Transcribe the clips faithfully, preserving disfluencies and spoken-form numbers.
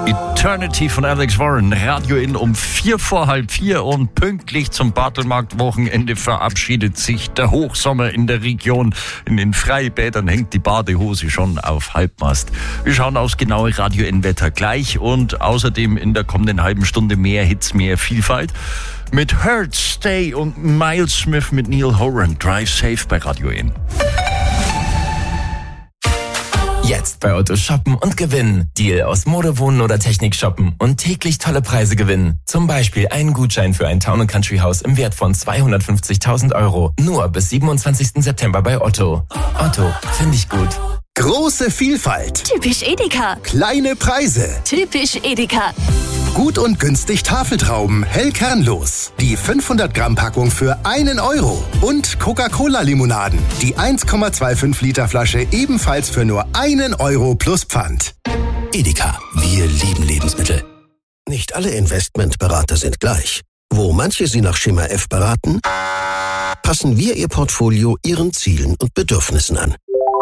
Eternity von Alex Warren, Radio in um vier vor halb vier und pünktlich zum Bartelmarkt-Wochenende verabschiedet sich der Hochsommer in der Region. In den Freibädern hängt die Badehose schon auf Halbmast. Wir schauen aufs genaue Radio N-Wetter gleich und außerdem in der kommenden halben Stunde mehr Hits, mehr Vielfalt. Mit Hurt, Stay und Miles Smith mit Neil Horan, Drive Safe bei Radio N. Jetzt bei Otto shoppen und gewinnen. Deal aus Mode, Wohnen oder Technik shoppen und täglich tolle Preise gewinnen. Zum Beispiel einen Gutschein für ein Town and Country Haus im Wert von zweihundertfünfzigtausend Euro. Nur bis siebenundzwanzigsten September bei Otto. Otto, finde ich gut. Große Vielfalt. Typisch Edeka. Kleine Preise. Typisch Edeka. Gut und günstig Tafeltrauben, hell kernlos. Die fünfhundert Gramm Packung für einen Euro. Und Coca-Cola-Limonaden. Die eins Komma fünfundzwanzig Liter Flasche ebenfalls für nur einen Euro plus Pfand. Edeka, wir lieben Lebensmittel. Nicht alle Investmentberater sind gleich. Wo manche Sie nach Schema F beraten, passen wir Ihr Portfolio Ihren Zielen und Bedürfnissen an.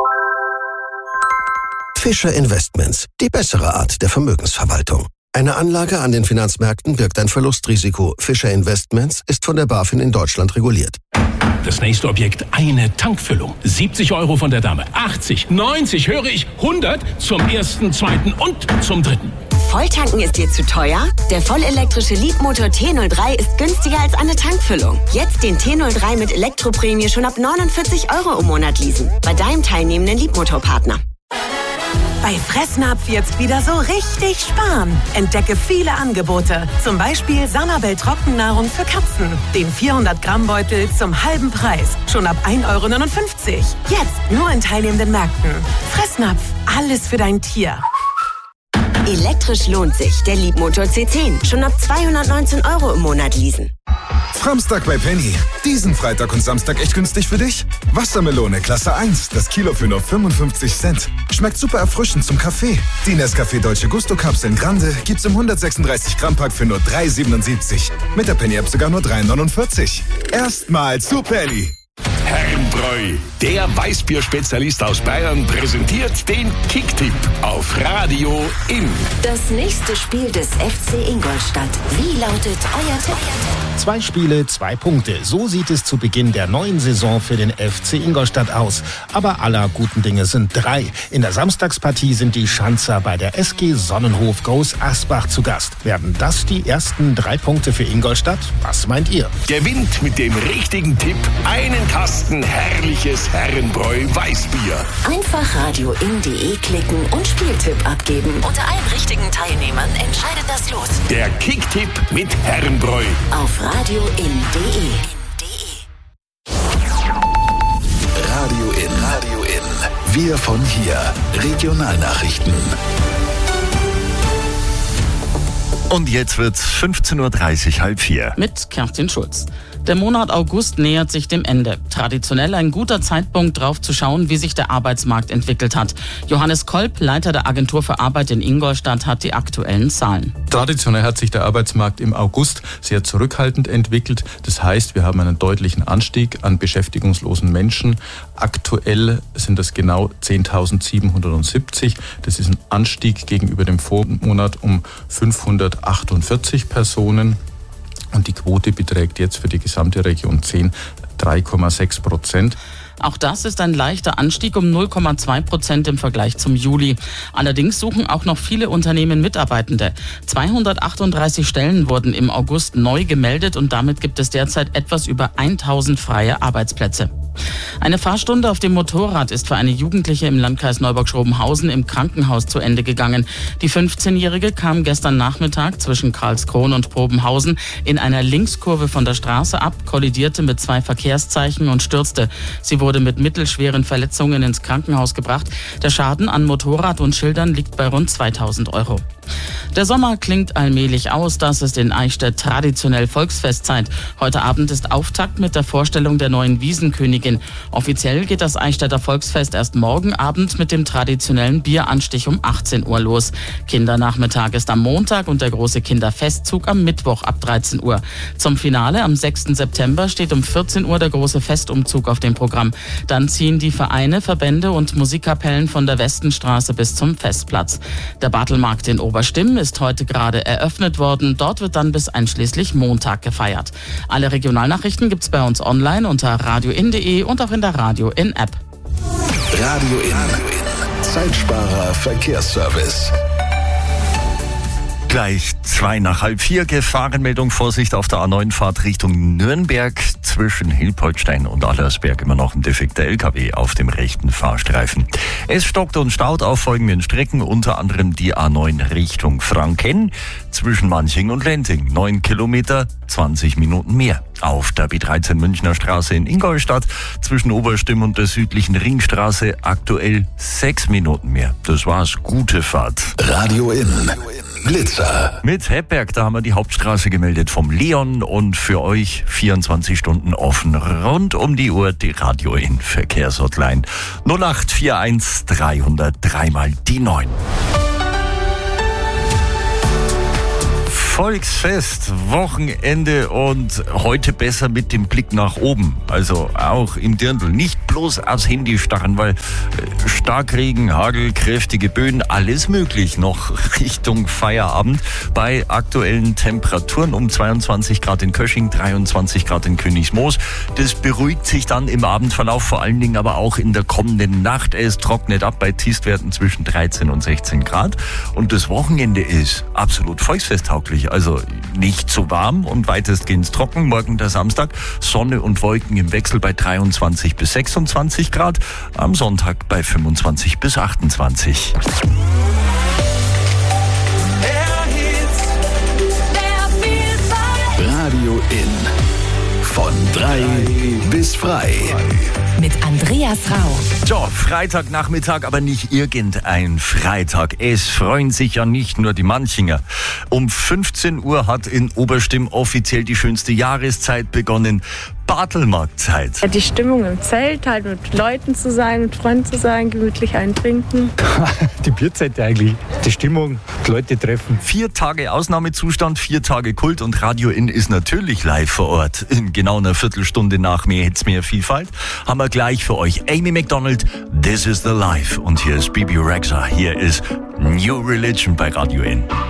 Fischer Investments, die bessere Art der Vermögensverwaltung. Eine Anlage an den Finanzmärkten birgt ein Verlustrisiko. Fischer Investments ist von der BaFin in Deutschland reguliert. Das nächste Objekt, eine Tankfüllung. siebzig Euro von der Dame. achtzig, neunzig, höre ich, hundert zum ersten, zweiten und zum dritten. Volltanken ist dir zu teuer? Der vollelektrische Leapmotor T null drei ist günstiger als eine Tankfüllung. Jetzt den T null drei mit Elektroprämie schon ab neunundvierzig Euro im Monat leasen. Bei deinem teilnehmenden Leapmotor-Partner. Bei Fressnapf jetzt wieder so richtig sparen. Entdecke viele Angebote. Zum Beispiel Sanabel Trockennahrung für Katzen. Den vierhundert Gramm Beutel zum halben Preis. Schon ab ein Euro neunundfünfzig. Jetzt nur in teilnehmenden Märkten. Fressnapf, alles für dein Tier. Elektrisch lohnt sich. Der Leapmotor C zehn. Schon ab zweihundertneunzehn Euro im Monat leasen. Framstag bei Penny. Diesen Freitag und Samstag echt günstig für dich? Wassermelone Klasse eins. Das Kilo für nur fünfundfünfzig Cent. Schmeckt super erfrischend zum Kaffee. Die Nescafé Dolce Gusto Kapseln Grande gibt's im hundertsechsunddreißig Gramm Pack für nur drei siebenundsiebzig. Mit der Penny App sogar nur drei neunundvierzig. Erstmal zu Penny. Herrenbräu, der Weißbier-Spezialist aus Bayern, präsentiert den Kicktipp auf Radio In. Das nächste Spiel des F C Ingolstadt. Wie lautet euer Tipp? Zwei Spiele, zwei Punkte. So sieht es zu Beginn der neuen Saison für den F C Ingolstadt aus. Aber aller guten Dinge sind drei. In der Samstagspartie sind die Schanzer bei der S G Sonnenhof Groß Asbach zu Gast. Werden das die ersten drei Punkte für Ingolstadt? Was meint ihr? Gewinnt mit dem richtigen Tipp einen Kasten herrliches Herrenbräu Weißbier. Einfach radio in punkt de klicken und Spieltipp abgeben. Unter allen richtigen Teilnehmern entscheidet das Los. Der Kicktipp mit Herrenbräu. Auf radio in punkt de. Radio in. Radio in. Wir von hier. Regionalnachrichten. Und jetzt wird's fünfzehn Uhr dreißig, halb vier. Mit Kerstin Schulz. Der Monat August nähert sich dem Ende. Traditionell ein guter Zeitpunkt, drauf zu schauen, wie sich der Arbeitsmarkt entwickelt hat. Johannes Kolb, Leiter der Agentur für Arbeit in Ingolstadt, hat die aktuellen Zahlen. Traditionell hat sich der Arbeitsmarkt im August sehr zurückhaltend entwickelt. Das heißt, wir haben einen deutlichen Anstieg an beschäftigungslosen Menschen. Aktuell sind das genau zehntausendsiebenhundertsiebzig. Das ist ein Anstieg gegenüber dem Vormonat um fünfhundertachtundvierzig Personen. Und die Quote beträgt jetzt für die gesamte Region zehn, drei Komma sechs Prozent. Auch das ist ein leichter Anstieg um null Komma zwei Prozent im Vergleich zum Juli. Allerdings suchen auch noch viele Unternehmen Mitarbeitende. zweihundertachtunddreißig Stellen wurden im August neu gemeldet und damit gibt es derzeit etwas über tausend freie Arbeitsplätze. Eine Fahrstunde auf dem Motorrad ist für eine Jugendliche im Landkreis Neuburg-Schrobenhausen im Krankenhaus zu Ende gegangen. Die fünfzehnjährige kam gestern Nachmittag zwischen Karlskron und Probenhausen in einer Linkskurve von der Straße ab, kollidierte mit zwei Verkehrszeichen und stürzte. Sie wurde mit mittelschweren Verletzungen ins Krankenhaus gebracht. Der Schaden an Motorrad und Schildern liegt bei rund zweitausend Euro. Der Sommer klingt allmählich aus. Das ist in Eichstätt traditionell Volksfestzeit. Heute Abend ist Auftakt mit der Vorstellung der neuen Wiesenkönigin Königin. Offiziell geht das Eichstätter Volksfest erst morgen Abend mit dem traditionellen Bieranstich um achtzehn Uhr los. Kindernachmittag ist am Montag und der große Kinderfestzug am Mittwoch ab dreizehn Uhr. Zum Finale am sechsten September steht um vierzehn Uhr der große Festumzug auf dem Programm. Dann ziehen die Vereine, Verbände und Musikkapellen von der Westenstraße bis zum Festplatz. Der Bartelmarkt in Oberstimm ist heute gerade eröffnet worden. Dort wird dann bis einschließlich Montag gefeiert. Alle Regionalnachrichten gibt's bei uns online unter radio in punkt de und auch in der Radio In App. Radio In. Zeitsparer Verkehrsservice. Gleich zwei nach halb vier. Gefahrenmeldung, Vorsicht auf der A neun Fahrt Richtung Nürnberg. Zwischen Hilpoltstein und Allersberg immer noch ein defekter L K W auf dem rechten Fahrstreifen. Es stockt und staut auf folgenden Strecken, unter anderem die A neun Richtung Franken. Zwischen Manching und Lenting neun Kilometer, zwanzig Minuten mehr. Auf der B dreizehn Münchner Straße in Ingolstadt zwischen Oberstimm und der südlichen Ringstraße aktuell sechs Minuten mehr. Das war's. Gute Fahrt. Radio In. Blitzer. Mit Hebberg, da haben wir die Hauptstraße gemeldet vom Leon und für euch vierundzwanzig Stunden offen. Rund um die Uhr die Radio In Verkehrshotline null acht vier eins dreihundert dreimal die neun. Volksfest, Wochenende und heute besser mit dem Blick nach oben. Also auch im Dirndl. Nicht bloß aufs Handy starren, weil Starkregen, Hagel, kräftige Böen, alles möglich noch Richtung Feierabend. Bei aktuellen Temperaturen um zweiundzwanzig Grad in Kösching, dreiundzwanzig Grad in Königsmoos. Das beruhigt sich dann im Abendverlauf, vor allen Dingen aber auch in der kommenden Nacht. Es trocknet ab bei Tiefstwerten zwischen dreizehn und sechzehn Grad. Und das Wochenende ist absolut volksfesttauglich. Also nicht zu warm und weitestgehend trocken. Morgen der Samstag, Sonne und Wolken im Wechsel bei dreiundzwanzig bis sechsundzwanzig Grad. Am Sonntag bei fünfundzwanzig bis achtundzwanzig. Radio In. Von drei bis frei. Mit Andreas Rau. So, Freitagnachmittag, aber nicht irgendein Freitag. Es freuen sich ja nicht nur die Manchinger. Um fünfzehn Uhr hat in Oberstimm offiziell die schönste Jahreszeit begonnen. Bartelmarktzeit. Ja, die Stimmung im Zelt, halt mit Leuten zu sein, mit Freunden zu sein, gemütlich eintrinken. Die Bierzeit eigentlich, die Stimmung, die Leute treffen. Vier Tage Ausnahmezustand, vier Tage Kult und Radio In ist natürlich live vor Ort. In genau einer Viertelstunde nach Mehr Hits, mehr Vielfalt haben wir gleich für euch Amy Macdonald, This is the Life. Und hier ist Bibi Rexha, hier ist New Religion bei Radio In.